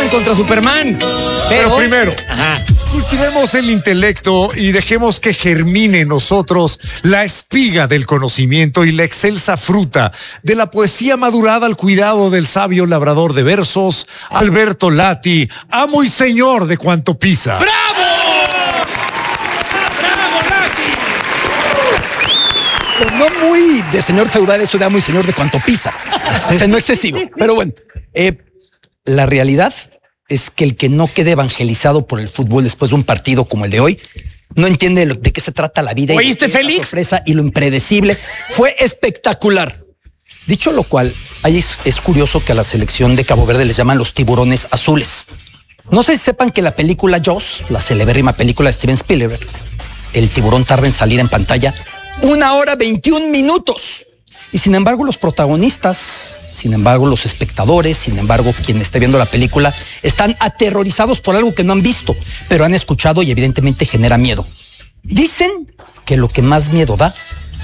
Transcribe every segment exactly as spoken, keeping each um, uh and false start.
Batman contra Superman. Pero, Pero primero, ajá. cultivemos el intelecto y dejemos que germine en nosotros la espiga del conocimiento y la excelsa fruta de la poesía madurada al cuidado del sabio labrador de versos, Alberto Lati, amo y señor de cuanto pisa. ¡Bravo! ¡Bravo, Lati! No muy de señor feudal, eso de amo y señor de cuanto pisa. O sea, no excesivo. Pero bueno, eh, la realidad es que el que no quede evangelizado por el fútbol después de un partido como el de hoy no entiende de qué se trata la vida. ¿Oíste, y Félix? La sorpresa y lo impredecible fue espectacular. Dicho lo cual, ahí es, es curioso que a la selección de Cabo Verde les llaman los tiburones azules. No sé si sepan que la película Jaws, la celebérrima película de Steven Spielberg, el tiburón tarda en salir en pantalla una hora veintiún minutos. Y sin embargo, los protagonistas, sin embargo, los espectadores, sin embargo, quien esté viendo la película, están aterrorizados por algo que no han visto, pero han escuchado y evidentemente genera miedo. Dicen que lo que más miedo da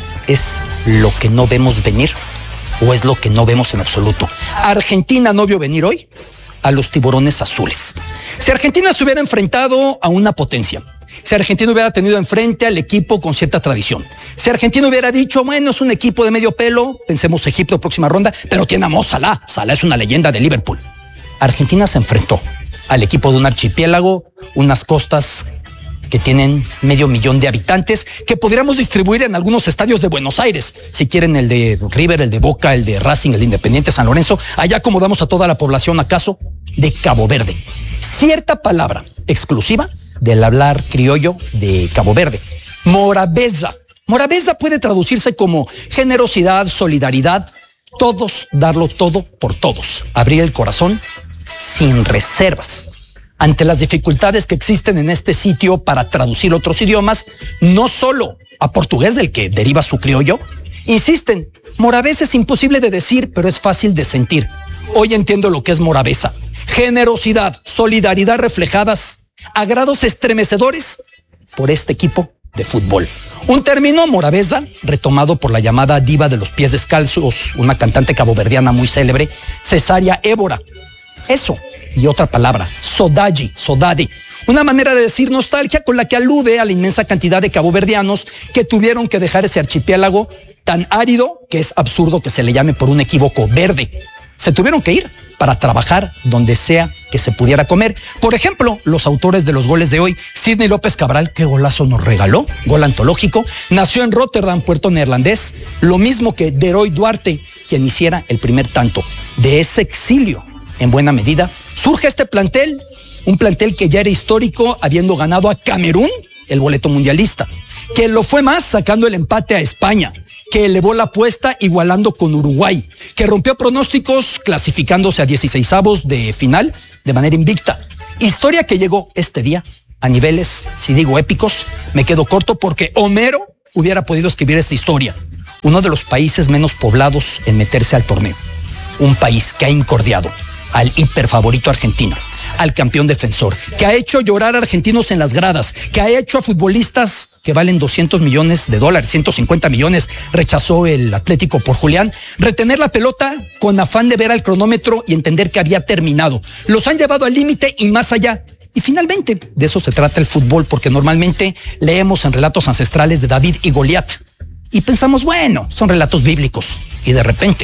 es lo que no vemos venir o es lo que no vemos en absoluto. Argentina no vio venir hoy a los tiburones azules. Si Argentina se hubiera enfrentado a una potencia, si Argentina hubiera tenido enfrente al equipo con cierta tradición, si Argentina hubiera dicho, bueno, es un equipo de medio pelo, pensemos Egipto, próxima ronda, pero tiene a Mo Salah. Salah es una leyenda de Liverpool. Argentina se enfrentó al equipo de un archipiélago, unas costas que tienen medio millón de habitantes, que podríamos distribuir en algunos estadios de Buenos Aires. Si quieren el de River, el de Boca, el de Racing, el de Independiente, San Lorenzo, allá acomodamos a toda la población, acaso, de Cabo Verde. Cierta palabra exclusiva del hablar criollo de Cabo Verde. Morabeza. Morabeza puede traducirse como generosidad, solidaridad, todos, darlo todo por todos. Abrir el corazón sin reservas. Ante las dificultades que existen en este sitio para traducir otros idiomas, no solo a portugués del que deriva su criollo, insisten, morabeza es imposible de decir, pero es fácil de sentir. Hoy entiendo lo que es morabeza. Generosidad, solidaridad reflejadas a grados estremecedores por este equipo de fútbol. Un término, morabeza, retomado por la llamada diva de los pies descalzos, una cantante caboverdiana muy célebre, Cesária Évora. Eso, y otra palabra, saudade, saudade, una manera de decir nostalgia con la que alude a la inmensa cantidad de caboverdianos que tuvieron que dejar ese archipiélago tan árido que es absurdo que se le llame por un equívoco verde. Se tuvieron que ir para trabajar donde sea que se pudiera comer. Por ejemplo, los autores de los goles de hoy, Sidney López Cabral, qué golazo nos regaló, gol antológico, nació en Rotterdam, puerto neerlandés, lo mismo que Deroy Duarte, quien hiciera el primer tanto. De ese exilio, en buena medida, surge este plantel, un plantel que ya era histórico, habiendo ganado a Camerún el boleto mundialista, que lo fue más sacando el empate a España, que elevó la apuesta igualando con Uruguay, que rompió pronósticos clasificándose a dieciseisavos de final de manera invicta. Historia que llegó este día a niveles, si digo épicos, me quedo corto porque Homero hubiera podido escribir esta historia. Uno de los países menos poblados en meterse al torneo. Un país que ha incordiado al hiperfavorito Argentina, al campeón defensor, que ha hecho llorar a argentinos en las gradas, que ha hecho a futbolistas que valen doscientos millones de dólares, ciento cincuenta millones, rechazó el Atlético por Julián, retener la pelota con afán de ver al cronómetro y entender que había terminado. Los han llevado al límite y más allá. Y finalmente, de eso se trata el fútbol, porque normalmente leemos en relatos ancestrales de David y Goliat y pensamos, bueno, son relatos bíblicos. Y de repente,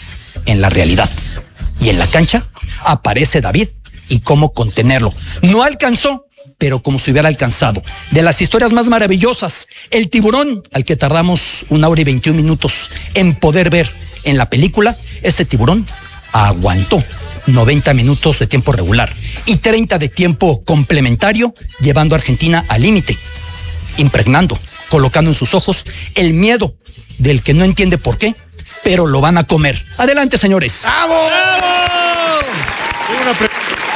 en la realidad y en la cancha, aparece David y cómo contenerlo. No alcanzó, pero como si hubiera alcanzado. De las historias más maravillosas, el tiburón al que tardamos una hora y veintiún minutos en poder ver en la película, ese tiburón aguantó noventa minutos de tiempo regular y treinta de tiempo complementario, llevando a Argentina al límite, impregnando, colocando en sus ojos el miedo del que no entiende por qué, pero lo van a comer. Adelante, señores. ¡Bravo! ¡Bravo! Una pre-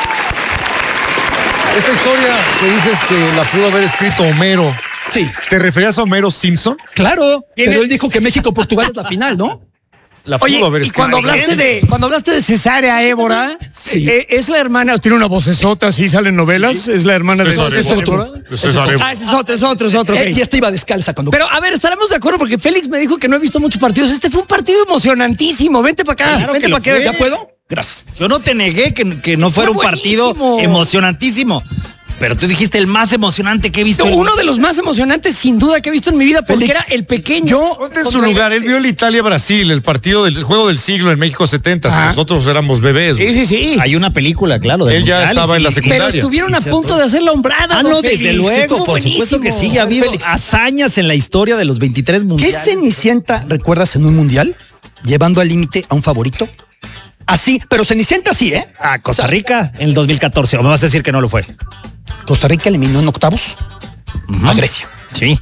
Esta historia que dices que la pudo haber escrito Homero, Sí, ¿te referías a Homero Simpson? claro, ¿Quién pero es? él dijo que México-Portugal es la final, ¿no? La pudo Oye, haber y escrito. cuando hablaste de cuando hablaste de Cesárea Évora, Sí. eh, es la hermana, tiene una vocesota, así salen novelas, es la hermana de César César Évora. Évora. De César Évora. Ah, ese es otro, es otro, es otro. ok. Eh, y esta iba descalza cuando... Pero a ver, estaremos de acuerdo porque Félix me dijo que no he visto muchos partidos. Este fue un partido emocionantísimo. Vente para acá, Claro vente que para lo que fue. ¿Ya puedo? Gracias. Yo no te negué que, que no fuera Fue un partido buenísimo. emocionantísimo. Pero tú dijiste el más emocionante que he visto. No, en- uno de los más emocionantes, sin duda, que he visto en mi vida, porque Félix, era el pequeño. Yo, ponte en su contra el- lugar, él vio el Italia-Brasil, el partido del el juego del siglo en México setenta. Ajá. Nosotros éramos bebés. Sí, güey. sí, sí. Hay una película, claro. del Él ya Mundial, estaba y en la sí. secundaria. Pero estuvieron a Y se punto ator- de hacer la hombrada. Ah, don no, desde Félix. luego, Estuvo por supuesto que buenísimo. sí. Ha habido Félix. hazañas en la historia de los veintitrés ¿Qué mundiales. Cenicienta recuerdas en un mundial? Llevando al límite a un favorito. Así, pero Cenicienta sí, ¿eh? A Costa Rica en el dos mil catorce. ¿O me vas a decir que no lo fue? Costa Rica eliminó en octavos a Grecia. Sí.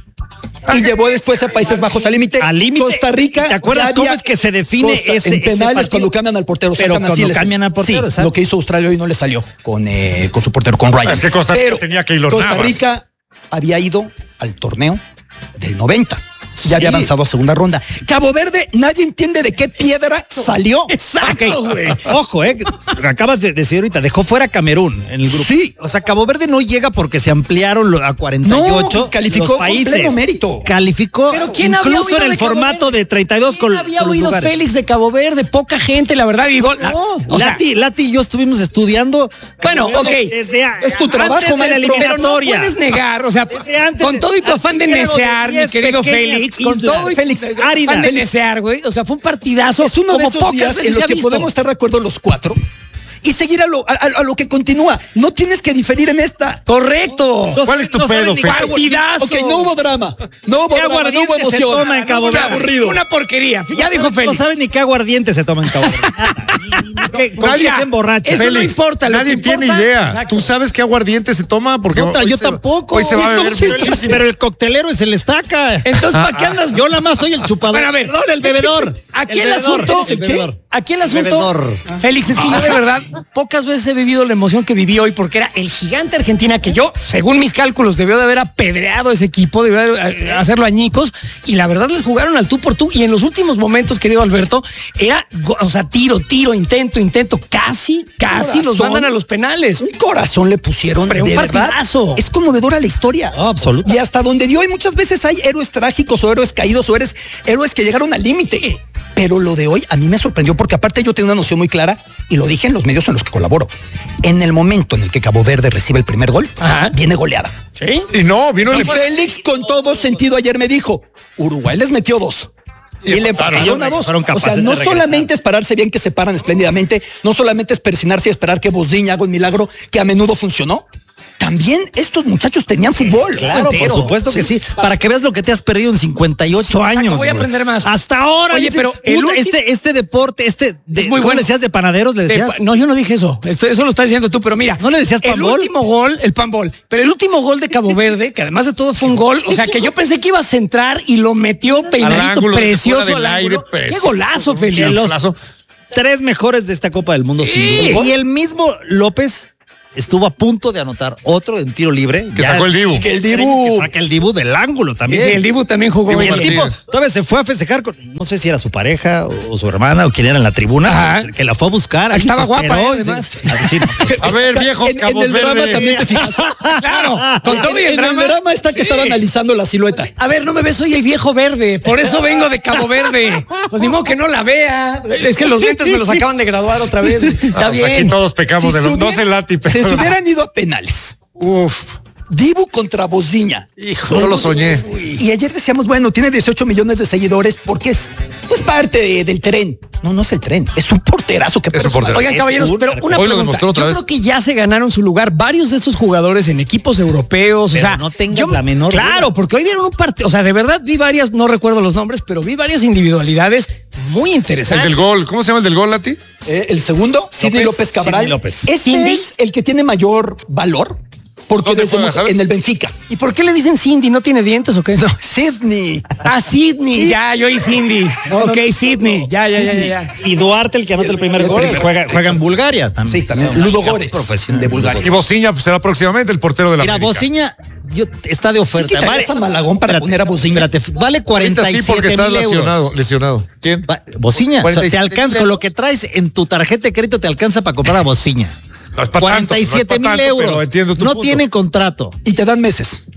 Y llevó después a Países Bajos al límite. Al límite. Costa Rica. ¿Te acuerdas ya cómo había- es que se define Costa- ese- en ese penales partido? cuando cambian al portero? Pero sacan cuando así, les- cambian al portero, sí, exacto. lo que hizo Australia hoy no le salió con, eh, con su portero, con Ryan. Es que Costa Rica tenía que Keylor Costa Navas. Rica había ido al torneo del noventa. Ya había Sí. avanzado a segunda ronda. Cabo Verde, nadie entiende de qué piedra salió. Exacto, Ok, güey. Ojo, eh, acabas de decir ahorita, dejó fuera a Camerún en el grupo. Sí. O sea, Cabo Verde no llega porque se ampliaron lo- a cuarenta y ocho No, calificó los con países. pleno mérito. Calificó Pero ¿quién había incluso oído en el de Cabo formato Verde? de treinta y dos ¿Quién con había con los oído lugares. Félix de Cabo Verde? Poca gente, la verdad. Digo, la- No, o sea, Lati, Lati y yo estuvimos estudiando. Bueno, Cabo Verde ok. desde a- Es tu trabajo, antes de la maestro. pero no eliminatoria. puedes negar, o sea, Desde antes con de- todo y tu así afán de era lo de necear, mi diez querido pequeñas Félix, con islas. todo y Félix, tu áridas. afán de Félix. necear, güey, o sea, fue un partidazo Es uno de como esos pocas días veces en los se ha que visto. podemos estar de acuerdo los cuatro y seguir a lo, a, a lo que continúa. No tienes que diferir en esta. Correcto. No ¿Cuál es tu no saben pedo, ni Félix? qué- Partidazo. Ok, no hubo drama. No hubo ¿Qué drama, no hubo aguardiente se emoción. toma en Cabo Una- Verde? Una porquería. Ya dijo No Félix. saben ni qué aguardiente se toma en Cabo Verde. Nada. ¿Qué- ¿Con Nadie qué se se emborracha? Eso no importa, lo Nadie que tiene importa- idea. Exacto. ¿Tú sabes qué aguardiente se toma? Porque Puta, hoy yo se- tampoco. Hoy se va a beber Entonces, muchísimo. pero el coctelero es el estaca. Entonces, ¿para qué andas? Yo nada más soy el chupador. Bueno, a ver. Perdón, el bebedor. Aquí el, bebedor. asunto. El bebedor. Aquí el El asunto. bebedor. Félix, es que yo de verdad pocas veces he vivido la emoción que viví hoy porque era el gigante Argentina que yo, según mis cálculos, debió de haber apedreado ese equipo, debió de eh, hacerlo añicos y la verdad les jugaron al tú por tú y en los últimos momentos, querido Alberto, era, go- o sea, tiro, tiro, intento, intento, casi, casi los Corazón. mandan a los penales. Un corazón le pusieron. Hombre, un de verdad. partidazo. Es conmovedora la historia. Oh, absoluto. Y hasta donde dio, y muchas veces hay héroes trágicos o héroes caídos o héroes, héroes que llegaron al límite. Pero lo de hoy a mí me sorprendió porque aparte yo tengo una noción muy clara y lo dije en los medios en los que colaboro. En el momento en el que Cabo Verde recibe el primer gol, Ajá. viene goleada. ¿Sí? Y no, vino Y el Félix con todo sentido ayer me dijo, Uruguay les metió dos. Y, le empataron a dos. fueron O sea, capaces no de regresar. solamente es pararse bien que se paran espléndidamente, no solamente es persinarse y esperar que Bosdiña haga un milagro que a menudo funcionó. También estos muchachos tenían fútbol. Claro, por Entero. supuesto que sí. Para que veas lo que te has perdido en cincuenta y ocho Sí, exacto, años. voy a güey. aprender más. Hasta ahora. Oye, dices, pero el puta, último- este, este deporte, este de, Es muy ¿cómo bueno. le decías de panaderos? ¿Le De decías? pa- no, yo no dije eso. Esto- eso lo estás diciendo tú, pero mira. ¿No le decías El panbol? último gol, el panbol. Pero el último gol de Cabo Verde, que además de todo fue un gol, o sea, que yo pensé que iba a centrar y lo metió peinadito ángulo, desde precioso fuera del al aire, ángulo. Qué precioso. golazo, De Félix. los Golazo. tres mejores de esta Copa del Mundo, Sí. sin duda. Y el mismo López estuvo a punto de anotar otro en tiro libre. Que Ya- sacó el Dibu. Que el Que Dibu. saca el Dibu del ángulo Sí, también. sí, el Dibu también jugó Dibu Y bien. el tipo Martínez. todavía se fue a festejar con, no sé si era su pareja o, o su hermana o quién era en la tribuna, Ajá. que, que la fue a buscar. Ahí Estaba se guapa, esperó eh, y se- además. Ah, sí, no. A ver, viejos en, en Cabos el drama Verde. también te fijaste. Claro, con todo y el en drama. el drama está que Sí. estaba analizando la silueta. A ver, no me ves, soy el viejo verde. Por eso vengo de Cabo Verde. Pues ni modo que no la vea. Es que los lentes me los acaban de graduar otra vez. Está Ah, pues bien. aquí todos pecamos Si de se los. No hubiera- sé Lati, Se pero. se hubieran ido a penales. Uf. Dibu contra Bosdiña. Hijo, no lo soñé. Y ayer decíamos, bueno, tiene dieciocho millones de seguidores porque es, es parte de- del tren. No, no es el tren, es un porterazo que Es un persona. portero. Oigan, Es caballeros, un pero arco. una Hoy lo pregunta. demostró otra Yo vez. creo que ya se ganaron su lugar varios de estos jugadores en equipos europeos. Pero o sea, no tengas yo- la menor Claro, duda. porque hoy dieron un partido. O sea, de verdad vi varias, no recuerdo los nombres, pero vi varias individualidades muy El interesantes. del gol. ¿Cómo se llama el del gol, Lati? Eh, el segundo, Sidney López Cabral. Sidney López. Este Cindy. es el que tiene mayor valor porque ¿Dónde desde juega, mu- sabes? en el Benfica. ¿Y por qué le dicen Cindy? ¿No tiene dientes o qué? No, Sidney. Ah, Sidney. Ya, yo y Cindy. No, no, ok, no, Sidney. Ya, ya, ya, ya, Sidney. ya. Y Duarte, el que anota el primer el gol, primer- juega, juega en Bulgaria también. Sí, también. O sea, Ludo una Goretz, profesional de Bulgaria. Y Bociña pues, será próximamente el portero de la Mira, América. Bociña yo, está de oferta. Sí quitarías a Malagón para poner a Bociña. Espérate, vale cuarenta Ahorita y sí, porque siete está mil lesionado. euros. lesionado. ¿Quién? Va- Bociña, o sea, te cuarenta y siete alcanza, mil con lo que traes en tu tarjeta de crédito te alcanza para comprar a Bociña. No es pa' tanto, cuarenta y siete no es pa' mil tanto, pero euros. entiendo tu No punto. tiene contrato. Y te dan meses.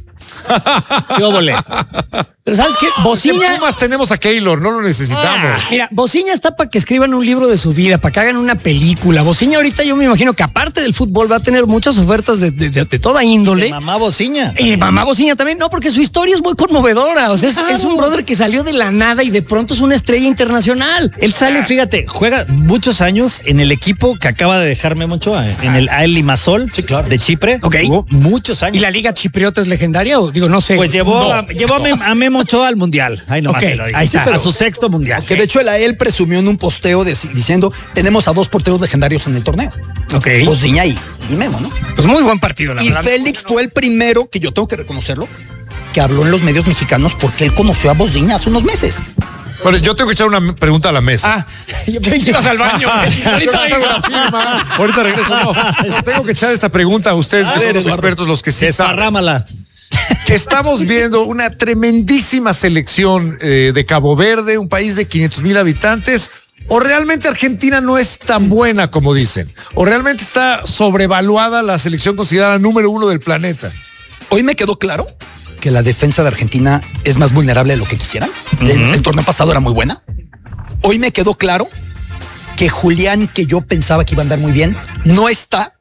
¿Qué óvole? Pero ¿sabes qué? En Bociña... Pumas tenemos a Keylor, no lo necesitamos. Mira, Bociña está para que escriban un libro de su vida, para que hagan una película. Bociña ahorita yo me imagino que aparte del fútbol va a tener muchas ofertas de, de, de, de toda índole. De mamá Bociña. Y mamá Bociña también, no, porque su historia es muy conmovedora. O sea, es, es un brother que salió de la nada y de pronto es una estrella internacional. Él sale, fíjate, juega muchos años en el equipo que acaba de dejar Memo Ochoa, en el A E L Limassol de Chipre. Ok. Jugó muchos años. ¿Y la liga chipriota es legendaria o digo, no sé? Pues llevó, No. a, llevó a, Mem- a Memo Ochoa al mundial. Ahí nomás Ok, te lo digo. ahí está. A su sexto mundial. Que de hecho el A E L presumió en un posteo de- diciendo tenemos a dos porteros legendarios en el torneo. Ok. Bociña y, y Memo, ¿no? Pues muy buen partido, la Y verdad. Félix fue el primero, que yo tengo que reconocerlo, que habló en los medios mexicanos porque él conoció a Bociña hace unos meses. Bueno, yo tengo que echar una pregunta a la mesa. Ah, yo pensé que ibas al baño. Ahorita vengo. Ahorita regreso. No, no, tengo que echar esta pregunta a ustedes, que A son ver, los Eduardo. expertos, los que sí saben. Desparrámala. Estamos viendo una tremendísima selección eh, de Cabo Verde, un país de quinientos mil habitantes. ¿O realmente Argentina no es tan buena como dicen? ¿O realmente está sobrevaluada la selección considerada número uno del planeta? Hoy me quedó claro que la defensa de Argentina es más vulnerable de lo que quisieran. El, el torneo pasado era muy buena. Hoy me quedó claro que Julián, que yo pensaba que iba a andar muy bien, no está.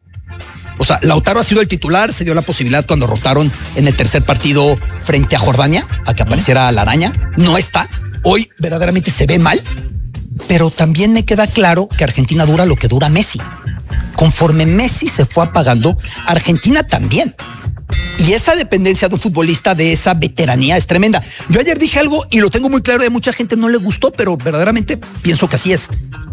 O sea, Lautaro ha sido el titular, se dio la posibilidad cuando rotaron en el tercer partido frente a Jordania, a que apareciera la araña. No está. Hoy verdaderamente se ve mal, pero también me queda claro que Argentina dura lo que dura Messi. Conforme Messi se fue apagando, Argentina también. Y esa dependencia de un futbolista, de esa veteranía, es tremenda. Yo ayer dije algo y lo tengo muy claro y a mucha gente no le gustó, pero verdaderamente pienso que así es.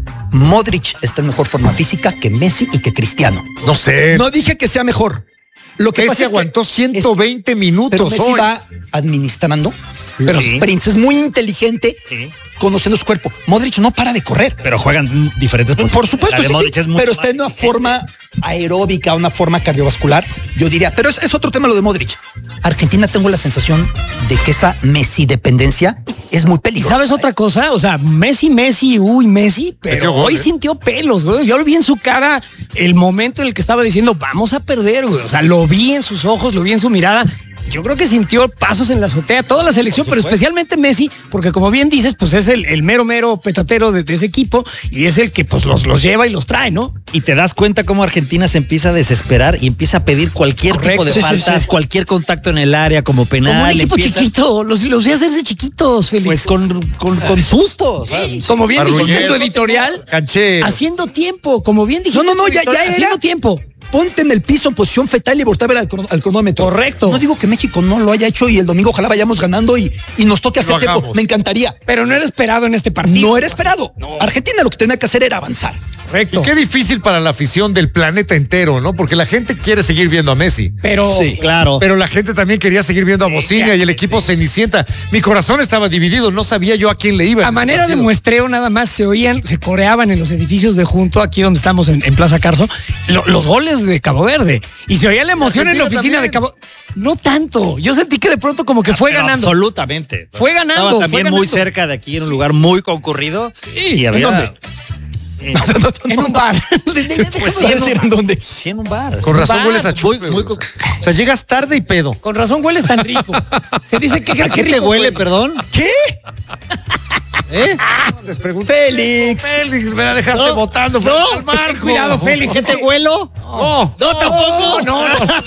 Modric está en mejor forma física que Messi y que Cristiano. No sé. No dije que sea mejor. Lo que Messi pasa es que aguantó ciento veinte es- minutos pero Messi hoy. va administrando los Sí. sprints. Es muy inteligente Sí. conociendo su cuerpo. Modric no para de correr. Pero juegan diferentes posiciones. Por supuesto, La de sí, Modric sí, es mucho pero más está en una exigente. forma aeróbica, una forma cardiovascular, yo diría. Pero es, es otro tema lo de Modric. Argentina, tengo la sensación de que esa Messi dependencia es muy ¿Y peligrosa. sabes otra cosa? O sea, Messi, Messi, uy, Messi, Metió pero gol, hoy ¿eh? sintió pelos, güey. Yo lo vi en su cara el momento en el que estaba diciendo, vamos a perder, güey. O sea, lo vi en sus ojos, lo vi en su mirada. Yo creo que sintió pasos en la azotea, toda la selección, pero especialmente Messi, porque como bien dices, pues es el, el mero, mero petatero de, de ese equipo y es el que pues los, los lleva y los trae, ¿no? Y te das cuenta cómo Argentina se empieza a desesperar y empieza a pedir cualquier Correcto, tipo de sí, sí, faltas, sí. cualquier contacto en el área como penal. Como un equipo empieza- chiquito, los, los voy a hacerse chiquitos, Félix. Pues con, con, con susto. Sí, como bien dijiste en tu Marrullero. editorial, Canchero. haciendo tiempo, como bien dijiste. No, no, no, en tu ya- editorial, ya era. Haciendo tiempo. Ponte en el piso en posición fetal y voltea a ver al, crono- al cronómetro. Correcto. No digo que México no lo haya hecho y el domingo ojalá vayamos ganando y, y nos toque hacer Lo tiempo. hagamos. Me encantaría. Pero no era esperado en este partido. No era esperado. Argentina lo que tenía que hacer era avanzar. Correcto. Y qué difícil para la afición del planeta entero, ¿no? Porque la gente quiere seguir viendo a Messi. Pero Sí. Claro. Pero la gente también quería seguir viendo a Bociña y el equipo Cenicienta. Mi corazón estaba dividido, no sabía yo a quién le iba. a en manera este de partido. muestreo nada más se oían, se coreaban en los edificios de junto, aquí donde estamos en, en Plaza Carso, lo- los goles de Cabo Verde. Y se oía la emoción en la Argentina oficina de también. Cabo. No tanto. Yo sentí que de pronto como que fue Pero ganando. Absolutamente. Fue ganando, Estaba fue también ganando. muy cerca de aquí, en un lugar muy concurrido. Sí. Y ¿En había, dónde? Eh, En un bar. Pues Déjame sí, decir en dónde. sí, en un bar. Con razón Va, hueles a muy- chupe. muy güey. O sea, llegas tarde y pedo. Con razón hueles tan rico. Se dice que ¿A qué te huele, perdón? ¿Qué? ¿Eh? Les pregunté. Félix. Félix, me la dejaste No, votando. no, al marco. cuidado, Félix. ¿Qué te huelo? No, No, tampoco. No,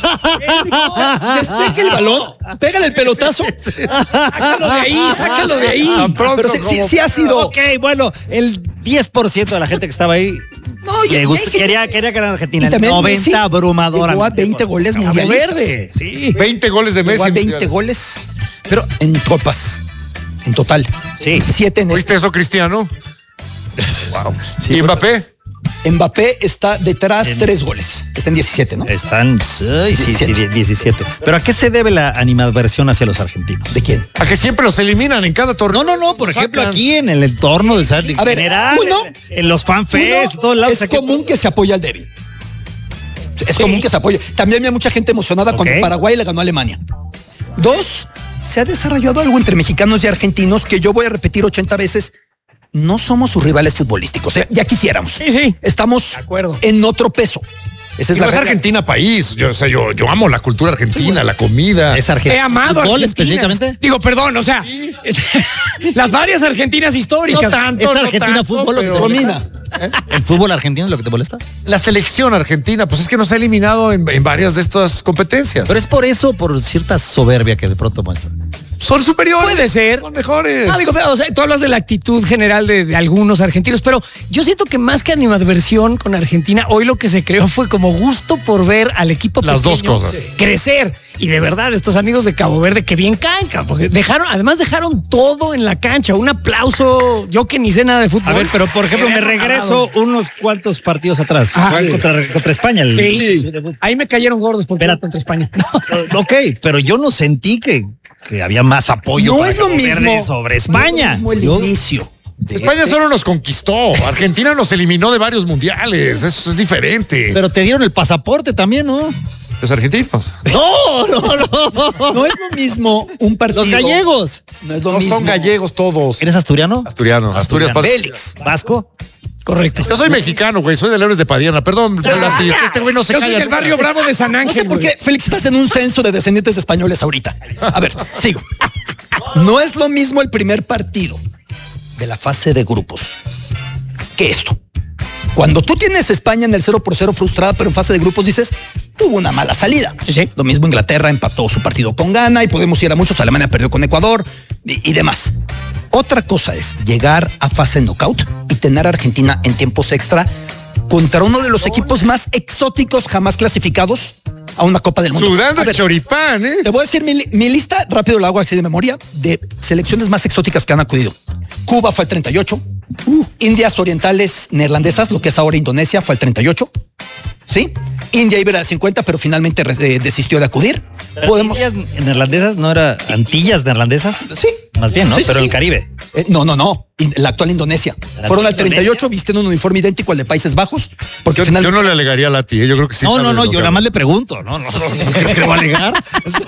no. Despeje el balón, pégale el pelotazo. Sácalo de ahí, sácalo de ahí. Tan pronto Pero sí, sí, como- sí ha sido. Ok, bueno, el diez por ciento de la gente que estaba ahí No, ya- le ya gust- hay gente- quería, quería ganar Argentina. Y El también Messi noventa abrumadora. llegó a veinte goles Cabo mundialistas. Verde. Sí. veinte goles de Messi. Llegó a veinte mundiales. goles, pero en copas, en total. Sí. Siete en este. ¿Oíste eso, Cristiano? Wow. Sí, ¿Y Mbappé? Mbappé está detrás tres goles. Está en diecisiete, ¿no? Están ay, sí, sí, diecisiete. diecisiete. Pero ¿a qué se debe la animadversión hacia los argentinos? ¿De quién? A que siempre los eliminan en cada torneo. No, no, no, por Los ejemplo, sacan. aquí en el entorno del en A ver, general, uno- en, en los fanfests, Uno, todos lados. es común que se apoye al débil. Es común que se apoye. También había mucha gente emocionada cuando Ok. Paraguay le ganó a Alemania. Dos, se ha desarrollado algo entre mexicanos y argentinos que yo voy a repetir ochenta veces. No somos sus rivales futbolísticos. eh, Ya quisiéramos. Sí, sí. Estamos De acuerdo. en otro peso. Esa es Y la no es regla. Argentina país. Yo, o sea, yo, yo amo la cultura argentina, la comida. Es Argentina. He amado ¿Fútbol Argentina. específicamente? Digo, perdón, o sea, las varias Argentinas históricas. No tanto, es no Argentina tanto, fútbol lo que te pero- molesta. ¿El fútbol argentino es lo que te molesta? La selección argentina, pues es que nos ha eliminado en, en varias de estas competencias. Pero es por eso, por cierta soberbia que de pronto muestran. son superiores. Puede ser. Son mejores. No, digo, o sea, tú hablas de la actitud general de, de algunos argentinos, pero yo siento que más que animadversión con Argentina, hoy lo que se creó fue como gusto por ver al equipo Las dos pequeño cosas. crecer. Y de verdad, estos amigos de Cabo Verde, que bien caen, cabrón, porque dejaron, además dejaron todo en la cancha. Un aplauso, yo que ni sé nada de fútbol. A ver, pero por ejemplo, me regreso unos cuantos partidos atrás. Ajá. Juegan contra, contra España. El, Sí. su debut. Ahí me cayeron gordos por Espera. contra España. Ok, pero yo no sentí que, que había más apoyo No para es lo Cabo Verde mismo. sobre No España. es lo mismo el Yo- inicio. de España este- solo nos conquistó. Argentina nos eliminó de varios mundiales. Eso es diferente. Pero te dieron el pasaporte también, ¿no? Los argentinos. No, no, no. No es lo mismo un partido. Los gallegos. No es lo No mismo. son gallegos todos. ¿Eres asturiano? Asturiano. Asturias. Bélix. ¿Vasco? Correcto. Yo soy mexicano, güey. Soy de Leones de Padierna. Perdón, Lati, es que este güey no se Yo calla soy del nunca. barrio Bravo de San No Ángel. sé por güey. qué, Félix, estás en un censo de descendientes de españoles ahorita. A ver, sigo. No es lo mismo el primer partido de la fase de grupos que esto. Cuando tú tienes España en el cero por cero frustrada, pero en fase de grupos dices, tuvo una mala salida. Sí, sí. Lo mismo Inglaterra empató su partido con Ghana y podemos ir a muchos. Alemania perdió con Ecuador y, y demás. Otra cosa es llegar a fase knockout y tener a Argentina en tiempos extra contra uno de los equipos más exóticos jamás clasificados a una Copa del Mundo. Sudando A el ver, choripán, ¿eh? te voy a decir mi, li- mi lista, rápido la hago así de memoria, de selecciones más exóticas que han acudido. Cuba fue el treinta y ocho. Indias Orientales Neerlandesas, lo que es ahora Indonesia, fue el treinta y ocho. ¿Sí? India iba al cincuenta, pero finalmente re- eh, desistió de acudir. Podemos... ¿Antillas neerlandesas no era Antillas neerlandesas? Sí. Más bien, ¿no? Sí, sí, Pero sí. el Caribe. Eh, no, no, no. In- La actual Indonesia. ¿La Fueron al actual treinta y ocho, visten un uniforme idéntico al de Países Bajos, porque Yo, al final... yo no le alegaría a Lati, ¿eh? Yo creo que sí. no, sabe no, de no, lo yo que nada más habla. le pregunto, ¿no? No, no, no, ¿crees que le va a alegar?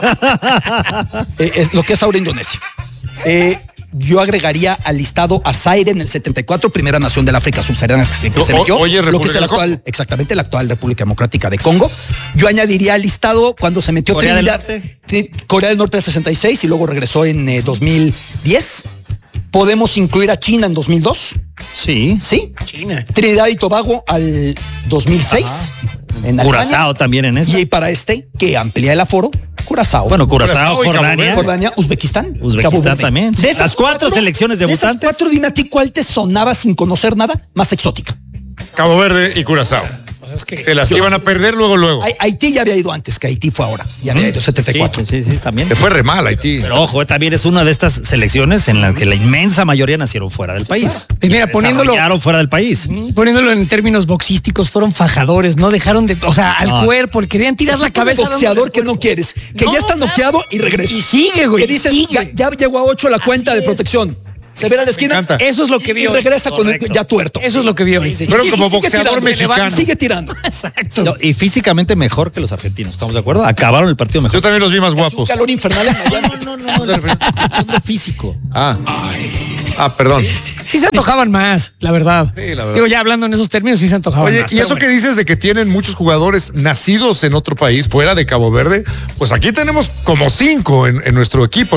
Eh, es lo que es ahora Indonesia. Eh, yo agregaría al listado a Zaire en el setenta y cuatro, primera nación del África subsahariana que se, que O- se eligió, oye, lo que República es el del Congo. actual, exactamente, la actual República Democrática de Congo. Yo añadiría al listado cuando se metió ¿Corea del Trinidad, Norte? Tri- Corea del Norte del sesenta y seis y luego regresó en eh, dos mil diez. Podemos incluir a China en dos mil dos, Sí. ¿sí? China. Trinidad y Tobago al dos mil seis. En Alemania. Curazao también en esta. Y para este, que amplía el aforo, Curazao. Bueno, Curazao, Curazao y Cabo Jordania. Verde. Jordania, Uzbekistán. Cabo Uzbekistán Verde. también. De esas Las cuatro selecciones de esas debutantes. cuatro, dime a ti cuál te sonaba sin conocer nada más exótica. Cabo Verde y Curazao. Es que Que las que iban a perder luego, luego. Hai- Haití ya había ido antes, que Haití fue ahora. Ya había ido setenta y cuatro. Sí, sí, sí, también. Que fue re mal Haití. Pero ojo, eh, también es una de estas selecciones en las que la inmensa mayoría nacieron fuera del país. Pues mira, poniéndolo- Desarrollaron fuera del país. poniéndolo en términos boxísticos, fueron fajadores, no dejaron de, o sea, al No. cuerpo, le querían tirar la Tipo de cabeza. boxeador dándole que al no cuerpo. quieres, que No, ya está claro. noqueado y regresa. Y sigue, güey. Que dices, sigue. ya, ya llegó a ocho la cuenta Así de es. protección. Se ve a la esquina. encanta. Eso es lo que y vio. regresa con el, Correcto. ya tuerto. Eso es lo que vio hoy. Fueron Y como sigue boxeador tirando, mexicano. y sigue tirando. Exacto. No, y físicamente mejor que los argentinos, ¿estamos de acuerdo? Acabaron el partido mejor. Yo también los vi más Un guapos. calor infernal en Miami. No, no, no, no, no, físico. Ah. Ah, perdón. Sí se antojaban más, la verdad. Sí, la verdad. Digo, ya hablando en esos términos, sí se antojaban Oye, más. y pero eso bueno. que dices de que tienen muchos jugadores nacidos en otro país, fuera de Cabo Verde, pues aquí tenemos como cinco en, en nuestro equipo.